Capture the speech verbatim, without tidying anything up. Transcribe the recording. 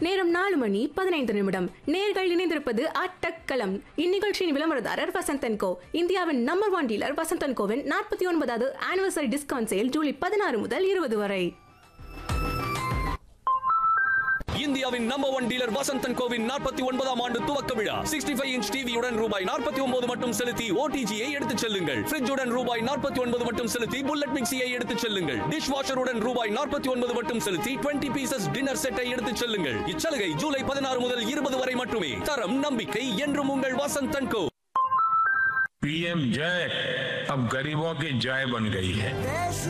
நேரம் நாலு மணி பதினைந்து நிமிடம். நேர்கள் இணைந்திருப்பது ஆட்டக்களம். இந்நிகழ்ச்சியின் விளம்பரதாரர் வசந்தன் கோ. இந்தியாவின் number one dealer Vasanthan CoWIN நாற்பத்தி ஒன்பதாவது ஆனிவர்சரி டிஸ்கவுண்ட் சேல் ஜூலை பதினாறு முதல் இருபது வரை. இந்தியாவின் number one dealer Vasanthan CoWIN நாற்பத்தி ஒன்பதாம் ஆண்டு துவக்க விழா. சிக்ஸ்டி ஃபைவ் இன்ச் டிவியுடன் ரூபாய் நாற்பத்தி ஒன்பது மட்டும் செலுத்தி ஓடிஜியை எடுத்துச் செல்லுங்கள். ஃப்ரிட்ஜுடன் ரூபாய் நாற்பத்தி ஒன்பது மட்டும் செலுத்தி புல்லட் மிக்சியை எடுத்துச் செல்லுங்கள். டிஷ் வாஷருடன் ரூபாய் நாற்பத்தி ஒன்பது மட்டும் செலுத்தி டுவெண்ட்டி பீசஸ் டின்னர் செட்டை எடுத்துச் செல்லுங்கள். இச்சலுகை ஜூலை பதினாறு முதல் இருபது வரை மட்டுமே. தரம் நம்பிக்கை என்றும் உங்கள் வசந்தன் கோ. पीएम जय अब गरीबों की जय बन गई है.